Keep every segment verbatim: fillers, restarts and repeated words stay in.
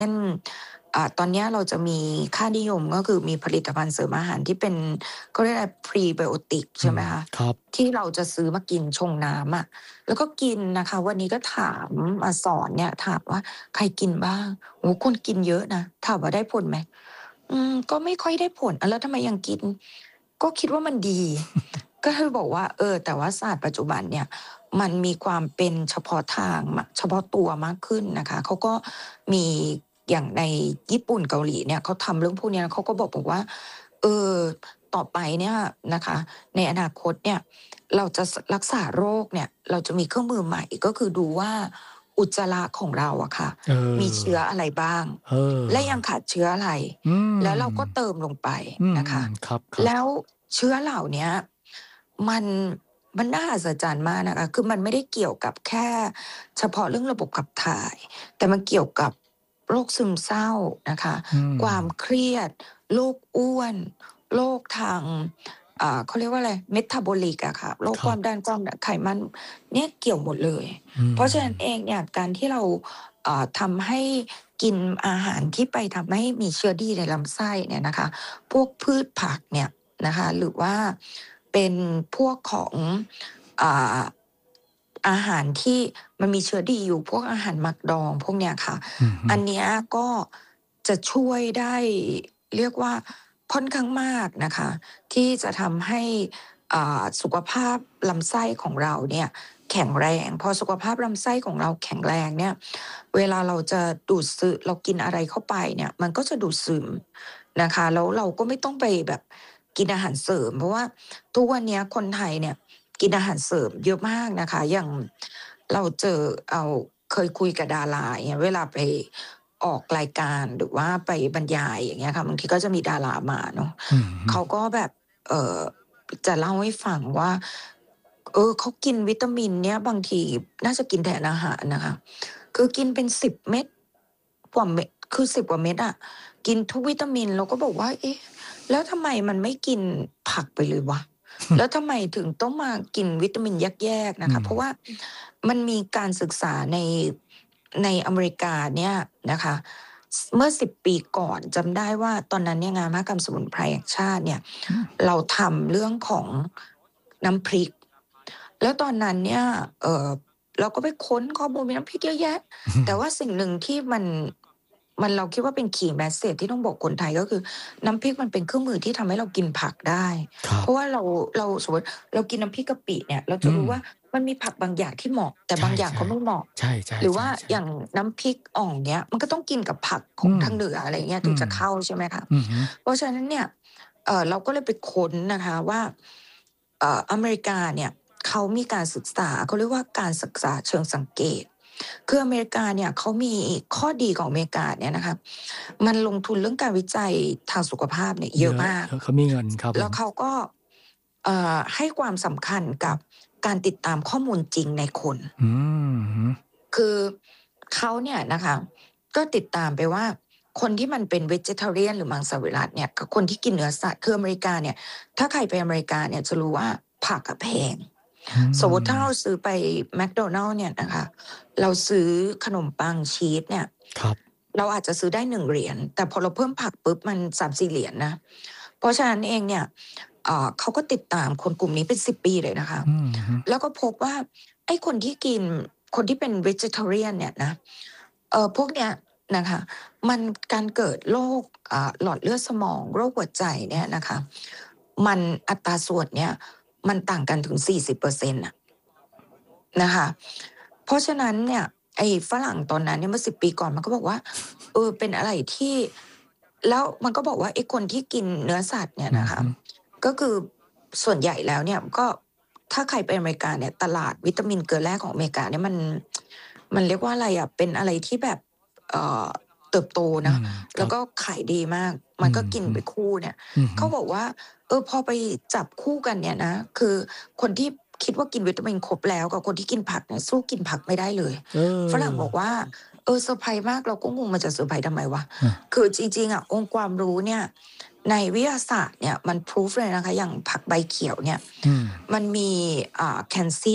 ช่น อ่า ตอนเนี้ยเราจะมีค่านิยม ก็คือมีผลิตภัณฑ์เสริมอาหารที่เป็น เขาเรียกอะไร Prebiotic อใืมช่ไหมคะครับที่เราจะซื้อมากินชงน้ำอะ แล้วก็กินนะคะ วันนี้ก็ถาม มาสอนเนี่ย ถามว่า "ใครกินบ้าง?" โอ้โฮ คนกินเยอะนะ ถามว่าได้ผลไหม อืม ก็ไม่ค่อยได้ผล อ้าว แล้วทำไมยังกิน ก็คิดว่ามันดี ก็คือบอกว่า เออ แต่ว่าศาสตร์ปัจจุบันเนี่ย มันมีความเป็นเฉพาะทาง ม เฉพาะตัวมากขึ้นนะคะ เขาก็มี อย่างในญี่ปุ่น เกาหลีเนี่ย เขาทำเรื่องพวกเนี้ย เขาก็บอก บอกว่า เออ ต่อไปเนี่ยนะคะ ในอนาคตเนี่ย เราจะ ส รักษาโรคเนี่ย เราจะมีเครื่องมือใหม่ ก็คือดูว่าอุจจาระของเราอะค่ะเอมีเชื้อออะไรบ้างเออและยังขาดเชื้ออะไรอืมแล้วเราก็เติมลงไปอืนะคะม ๆ ครับแลๆ้วเชื้อเหล่าเนี้ย มัน มันน่าอัศจรรย์มากนะคะ คือมันไม่ได้เกี่ยวกับแค่เฉพาะเรื่องระบบขับถ่าย แต่มันเกี่ยวกับโรคซึมเศร้านะคะอืความมเครียด โรคอ้วน โรคทาง อ่า เขาเรียกว่าอะไร Metabolic อะค่ะ โรคครคัวาบมดัน ความดัน ไขมัน เนี่ยเกี่ยวหมดเลยอืเพราะฉะนั้นเอมงเนี่ย การที่เรา อ่า ทำให้กินอาหารที่ไปทำให้มีเชื้อดีในลำไส้เนี่ยนะคะ พวกพืชผักเนี่ยนะคะ หรือว่าเป็นพวกของ อ่า อาหารที่มันมีเชื้อดีอยู่ พวกอาหารหมักดองพวกเนี้ยค่ะอือฮึอันเนี้ยก็จะช่วยได้ เรียกว่าค่อนข้างมากนะคะ ที่จะทำให้ อ่า สุขภาพลำไส้ของเราเนี่ยแข็งแรง พอสุขภาพลำไส้ของเราแข็งแรงเนี่ย เวลาเราจะดูดซึ เรากินอะไรเข้าไปเนี่ย มันก็จะดูดซึมนะคะ แล้วเราก็ไม่ต้องไปแบบกินอาหารเสริม เพราะว่าทุกวันเนี้ยคนไทยเนี่ยกินอาหารเสริมเยอะมากนะคะ อย่างเราเจอ เอา เคยคุยกับดารา อย่างเงี้ย เวลาไปออกรายการ หรือว่าไปบรรยาย อย่างเงี้ยค่ะ บางทีก็จะมีดารามาเนาะอือฮึเขาก็แบบ เอ่อ จะเล่าให้ฟังว่า เออ เขากินวิตามินเนี่ย บางทีน่าจะกินแทนอาหารนะคะ คือกินเป็น สิบ เม็ด กว่าเม็ด คือ สิบ กว่าเม็ดอะ กินทุกวิตามิน เราก็บอกว่า "เอ๊ะ แล้วทำไมมันไม่กินผักไปเลยวะ? แล้วทำไมถึงต้องมากินวิตามินแยก ๆ" นะอืคะ เพราะว่ามมันมีการศึกษาใน ในอเมริกาเนี่ยนะคะ ส เมื่อ สิบ ปีก่อน จำได้ว่าตอนนั้นเนี่ย งานมหกรรมสมุนไพรแห่งชาติเนี่ยอืมเราทำเรื่องของน้ำพริก แล้วตอนนั้นเนี่ย เอ่อ เราก็ไปค้นข้อมูล มีน้ำพริกเยอะแยะ แต่ว่าสิ่งหนึ่งที่มัน มัน เราคิดว่าเป็น Key Message ที่ต้องบอกคนไทย ก็คือน้ำพริกมันเป็นเครื่องมือที่ทำให้เรากินผักได้ครับเพราะว่าเรา เรา สมมุติเรากินน้ำพริกกะปิเนี่ย เราอจะืรู้ว่ามมันมีผักบางอย่างที่เหมาะ แต่ใชบา่งอย่างก็ไม่เหมาะๆ ใช่หรือว่าๆ ๆ ๆอย่างน้ำพริกอ่อง เงี้ย มันก็ต้องกินกับผักขออืงมทางเหนือ อะไรอย่างเงี้ยอถืึงมจะเข้า ใช่ไหมคะอือฮึเพราะฉะนั้นเนี่ย เอ่อ เราก็เลยไปค้นนะคะว่า เอ่อ อเมริกาเนี่ยเขามีการศึกษา เขาเรียกว่าการศึกษาเชิงสังเกต คืออเมริกาเนี่ยเขามีข้อดีของอเมริกาเนี่ยนะคะ มันลงทุนเรื่องการวิจัยทางสุขภาพเนี่ยเยเอยะอะมากเออ เขามีเงินครับแผมล้วเขาก็ เอ่อ ให้ความสำคัญกับการติดตามข้อมูลจริงในคนอือฮึคือเขาเนี่ยนะคะ ก็ติดตามไปว่า คนที่มันเป็น Vegetarian หรือมังสวิรัติเนี่ย กับคนที่กินเนื้อสัตว์ คืออเมริกาเนี่ย ถ้าใครไปอเมริกาเนี่ยจะรู้ว่าผักอะแพงอืสมมุติถ้าเรามซื้อไปแมคโดนัลด์เนี่ยนะคะ เราซื้อขนมปังชีสเนี่ยครับเราอาจจะซื้อได้ หนึ่ง เหรียญ แต่พอเราเพิ่มผักปุ๊บ มัน สามสี่ เหรียญนะ เพราะฉะนั้นเองเนี่ย อ่า เขาก็ติดตามคนกลุ่มนี้เป็น สิบ ปีเลยนะคะอือฮึแล้วก็พบว่า ไอ้คนที่กิน คนที่เป็น Vegetarian เนี่ยนะ เอ่อ พวกเนี้ยนะคะ มัน การเกิดโรค อ่า หลอดเลือดสมอง โรคหัวใจเนี่ยนะคะ มัน อัตราส่วนเนี่ย มันต่างกันถึง สี่สิบเปอร์เซ็นต์ น่ะ นะคะ เพราะฉะนั้นเนี่ย ไอ้ฝรั่งตอนนั้นเนี่ย เมื่อ สิบ ปีก่อน มันก็บอกว่า เออ เป็นอะไรที่ แล้วมันก็บอกว่า ไอ้คนที่กินเนื้อสัตว์เนี่ยอืนะคะอฮึก็คือส่วนใหญ่แล้วเนี่ย ก็ ถ้าใครไปอเมริกาเนี่ย ตลาดวิตามินเกลือแร่ของอเมริกาเนี่ยมัน มันเรียกว่าอะไรอะ เป็นอะไรที่แบบ เอ่อ เติบโตอนืะมแคล้รับวก็ขายดีมากอมัืนก็กินอฮึไปคู่เนี่ยอือฮเึขาบอกว่า เออ พอไปจับคู่กันเนี่ยนะ คือคนที่คิดว่ากินวิตามินครบแล้ว กับคนที่กินผักเนี่ย สู้กินผักไม่ได้เลยเฝรั่งบอกออว่า เออ เซอร์ไพรส์มาก เราก็งงมันจะเซอร์ไพรส์ทำไมวะเออคือจริง ๆ อะ องค์ความรู้เนี่ย ในวิทยาศาสตร์เนี่ย มัน พรูฟ เลยนะคะ อย่างผักใบเขียวเนี่ยอืมมันมี อ่า แคลเซียม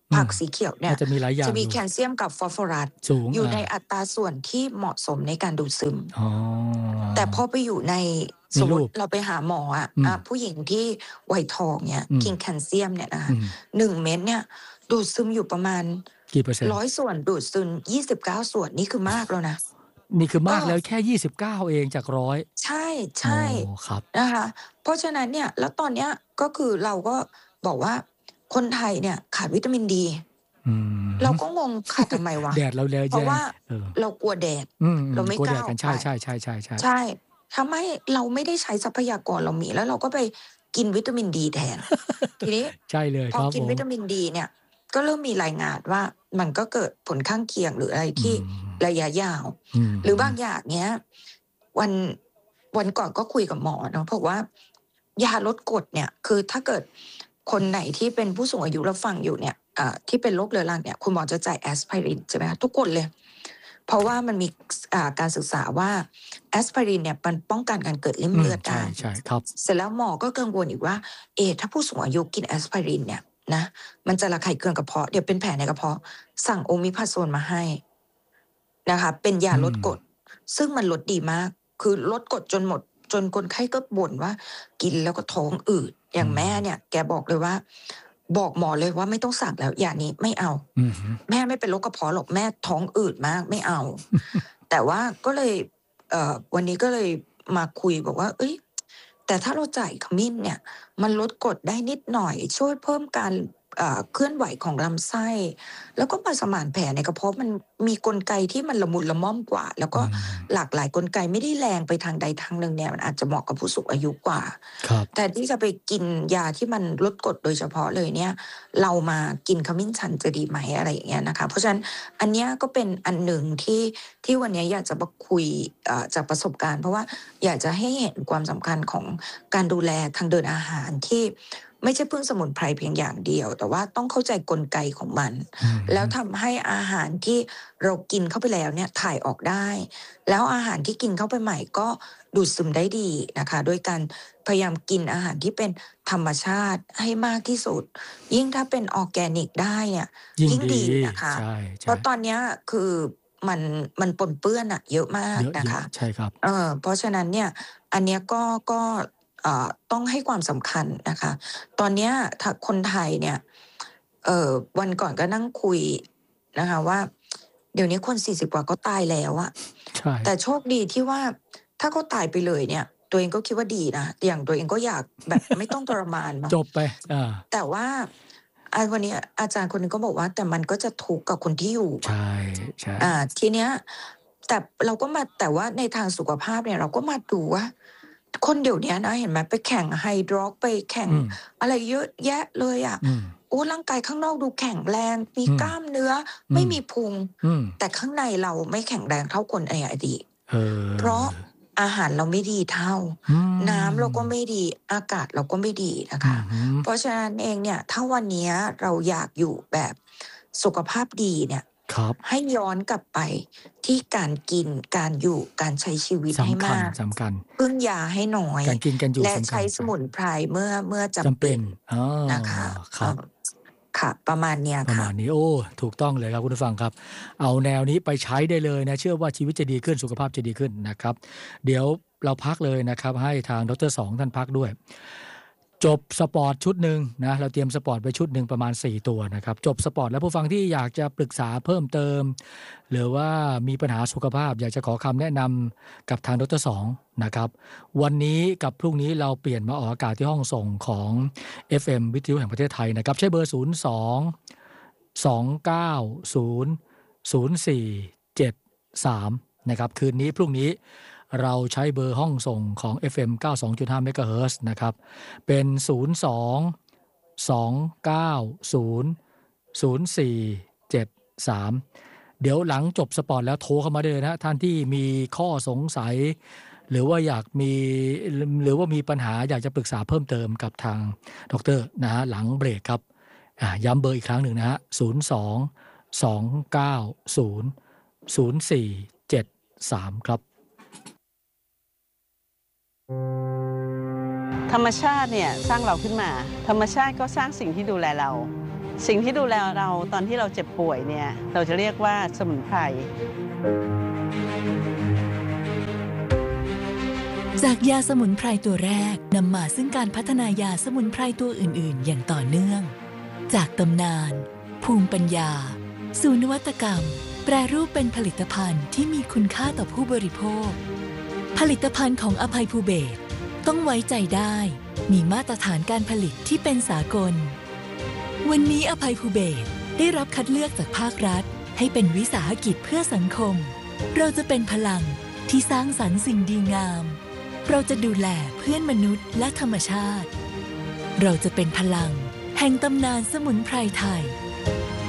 ผักสีเขียวเนี่น่าย จะมีหลายอย่าจะงมีอยู่แคลเซียมกับฟอสฟอรัสสูงอยู่อาในอัตราส่วนที่เหมาะสมในการดูดซึมอ๋อแต่พอไปอยู่ในมีสมรมุูปติเราไปหาหมออะอืมอ่า ผู้หญิงที่วัยทองเนี่ยอืมกินแคลเซียมเนี่ยนะคอืะมหนึ่ง เม็ดเนี่ย ดูดซึมอยู่ประมาณกี่เปอร์เซ็นต์? ร้อย ส่วน ดูดซึม ยี่สิบเก้า ส่วน นี่คือมากแล้วนะนี่คือมากเออแล้วแค่ ยี่สิบเก้า เองจาก ร้อยใช่โอ้ๆครับนะคะ เพราะฉะนั้นเนี่ย แล้วตอนเนี้ย ก็คือเราก็บอกว่า คนไทยเนี่ยขาดวิตามินดีอืมเราก็งง ขาดทำไมวะ? แดดเราแลเพราะว่าเออเรากลัวแดดอืมเราไม่กลัวกแดล้าดอกัอน กใชไป่ ๆ ๆ ๆ ๆใช่ ทำให้เราไม่ได้ใช้ทรัพยากรเรามี แล้วเราก็ไปกินวิตามินดีแทน ทีนี้ใช่เลยพอกินครับผมวิตามินดีเนี่ย ก็เริ่มมีรายงานว่า มันก็เกิดผลข้างเคียง หรืออะไรอืที่มระยะยาวอืมหรือบางอย่างเงี้ย วัน วันก่อนก็คุยกับหมอเนาะ บอกว่า ยาลดกรดเนี่ย คือถ้าเกิดคนไหนที่เป็นผู้สูงอายุแล้วฟังอยู่เนี่ย อ่า ที่เป็นโรคเรื้อรังเนี่ย คุณหมอจะจ่ายแอสไพริน ใช่ไหมคะ ทุกคนเลย เพราะว่ามันมี ส อ่า การศึกษาว่าแอสไพรินเนี่ยมันป้องกันการเกิดริ่มอืเลืมอดใชได้่ ๆ ครับเสร็จแล้วหมอก็กังวลอีกว่า เอ๊ ถ้าผู้สูงอายุกินแอสไพรินเนี่ยนะ มันจะระคายเคืองกระเพาะ เดี๋ยวเป็นแผลในกระเพาะ สั่ง Omeprazole มาให้นะคะ เป็นยาอืลดกรมด ซึ่งมันลดดีมาก คือลดกรดจนหมด จนคนไข้ก็บ่นว่า กินแล้วก็ท้องอืด ออยื่างแม่มเนี่ย แกบอกเลยว่า บอกหมอเลยว่า "ไม่ต้องสั่งแล้ว ยานี้ไม่เอาอือฮึแม่ไม่เป็นโรคกระเพาะหรอก แม่ท้องอืดมาก ไม่เอา" แต่ว่าก็เลย เอ่อ วันนี้ก็เลยมาคุยบอกว่า เฮ้ย แต่ถ้าเราจ่ายขมิ้นเนี่ย มันลดกรดได้นิดหน่อย ช่วยเพิ่มการ อ่า เคลื่อนไหวของลำไส้ แล้วก็มาสมานแผลในกระเพาะ มันมีกลไกที่มันละมุนละม่อมกว่า แล้วอืก็มหลากหลายกลไก ไม่ได้แรงไปทางใดทางหนึ่งเนี่ย มันอาจจะเหมาะกับผู้สูงอายุกว่าครับแทนที่จะไปกินยาที่มันลดกรดโดยเฉพาะเลยเนี่ย เรามากินขมิ้นชันจะดีไหม? อะไรอย่างเงี้ยนะคะ เพราะฉะนั้นอันเนี้ยก็เป็นอันหนึ่งที่ ที่วันเนี้ยอยากจะมาคุย อ่า จากประสบการณ์ เพราะว่าอยากจะให้เห็นความสำคัญของการดูแลทางเดินอาหาร ที่ไม่ใช่พึ่งสมุนไพรเพียงอย่างเดียว แต่ว่าต้องเข้าใจกลไกของมันอือแล้วทำให้อาหารที่เรากินเข้าไปแล้วเนี่ยถ่ายออกได้ แล้วอาหารที่กินเข้าไปใหม่ก็ดูดซึมได้ดีนะคะ โดยการพยายามกินอาหารที่เป็นธรรมชาติให้มากที่สุด ยิ่งถ้าเป็นออร์แกนิกได้เนี่ยยิ่งยิ่งดีดีนะคะใช่เพราะตอนเนี้ยคือมัน มันปนเปื้อนอะเยอะมากเยอะนะคะๆ ใช่ครับเออ เพราะฉะนั้นเนี่ย อันเนี้ยก็ ก็ อ่า ต้องให้ความสำคัญนะคะ ตอนเนี้ย ท คนไทยเนี่ย เอ่อ วันก่อนก็นั่งคุยนะคะว่า เดี๋ยวนี้คน สี่สิบ กว่าก็ตายแล้วอะใช่แต่โชคดีที่ว่า ถ้าเขาตายไปเลยเนี่ย ตัวเองก็คิดว่าดีนะ อย่างตัวเองก็อยากแบบไม่ต้องทรมานเนาะจบไป อาแต่ว่า อา วันนี้อาจารย์คนหนึ่งก็บอกว่า แต่มันก็จะทุกข์กับคนที่อยู่ใช่ ใช่อ่า ทีเนี้ย แต่เราก็มา แต่ว่าในทางสุขภาพเนี่ย เราก็มาดูว่า คนเดี๋ยวเนี้ยนะ เห็นไหม ไปแข่ง High Rock ไปแข่งอืมอะไรเยอะแยะเลยอะอืมโอ้ ร่างกายข้างนอกดูแข็งแรง มีอืมกล้ามเนื้ออืไม่มมีพุงอืมแต่ข้างในเราไม่แข็งแรงเท่าคนในอดีตเออเพราะอาหารเราไม่ดีเท่าอืมน้ำเราก็ไม่ดี อากาศเราก็ไม่ดีนะอืคะอฮึเพราะฉะนั้นเองเนี่ย ถ้าวันเนี้ยเราอยากอยู่แบบสุขภาพดีเนี่ยครับให้ย้อนกลับไปที่การกิน การอยู่ การใช้ชีวิตให้สำคัมาญกสำคัญพึ่งยาให้น้อยการกิน การอยู่และสำใชคัญ้คสรับมุนไพรเมื่อ เมื่อจำจำเป็เป็น น อ๋อนะคะครัเบออ ค่ะ ประมาณเนี้ยคประม่ะาณนี้ โอ้ ถูกต้องเลยครับคุณผู้ฟังครับ เอาแนวนี้ไปใช้ได้เลยนะ เชื่อว่าชีวิตจะดีขึ้น สุขภาพจะดีขึ้นนะครับ เดี๋ยวเราพักเลยนะครับ ให้ทางดร. สอง ท่านพักด้วย จบสปอร์ตชุดหนึ่งนะ เราเตรียมสปอร์ตไปชุดหนึ่งประมาณ สี่ ตัวนะครับ จบสปอร์ตแล้วผู้ฟังที่อยากจะปรึกษาเพิ่มเติม หรือว่ามีปัญหาสุขภาพ อยากจะขอคำแนะนำกับทาง ดร. สอง นะครับ วันนี้กับพรุ่งนี้เราเปลี่ยนมาออกอากาศที่ห้องส่งของ เอฟ เอ็ม วิทยุแห่งประเทศไทยนะครับ ใช้เบอร์ ศูนย์ สอง สอง เก้า ศูนย์ ศูนย์ สี่ เจ็ด สาม นะครับ คืนนี้พรุ่งนี้เราใช้เบอร์ห้องส่งของ เอฟ เอ็ม เก้าสิบสองจุดห้า เมกะเฮิรตซ์ นะครับ เป็น ศูนย์ สอง สอง เก้า ศูนย์ ศูนย์ สี่ เจ็ด สาม เดี๋ยวหลังจบสปอร์ตแล้วโทรเข้ามาได้เลยนะ ท่านที่มีข้อสงสัย หรือว่าอยากมี หรือว่ามีปัญหาอยากจะปรึกษาเพิ่มเติมกับทางดร. นะฮะ หลังเบรกครับ อ่า ย้ำเบอร์อีกครั้งหนึ่งนะฮะ ศูนย์ สอง สอง เก้า ศูนย์ ศูนย์ สี่ เจ็ด สาม ครับธรรมชาติเนี่ยสร้างเราขึ้นมา ธรรมชาติก็สร้างสิ่งที่ดูแลเราสิ่งที่ดูแลเราตอนที่เราเจ็บป่วยเนี่ยเราจะเรียกว่าสมุนไพรจากยาสมุนไพรตัวแรกนำมาซึ่งการพัฒนายาสมุนไพรตัวอื่นๆอย่างต่อเนื่องจากตำนานภูมิปัญญาสู่นวัตกรรมแปรรูปเป็นผลิตภัณฑ์ที่มีคุณค่าต่อผู้บริโภคผลิตภัณฑ์ของอภัยภูเบศรต้องไว้ใจได้มีมาตรฐานการผลิตที่เป็นสากลวันนี้อภัยภูเบศรได้รับคัดเลือกจากภาครัฐให้เป็นวิสาหกิจเพื่อสังคมเราจะเป็นพลังที่สร้างสรรค์สิ่งดีงามเราจะดูแลเพื่อนมนุษย์และธรรมชาติเราจะเป็นพลังแห่งตำนานสมุนไพรไทย